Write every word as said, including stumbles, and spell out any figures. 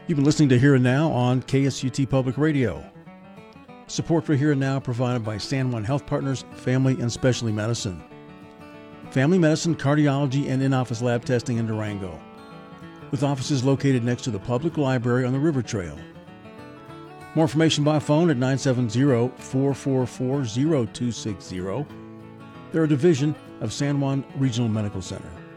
You've been listening to Here and Now on K S U T Public Radio. Support for Here and Now provided by San Juan Health Partners, Family and Specialty Medicine. Family medicine, cardiology, and in-office lab testing in Durango, with offices located next to the public library on the River Trail. More information by phone at nine seven zero, four four four, zero two six zero. They're a division of San Juan Regional Medical Center.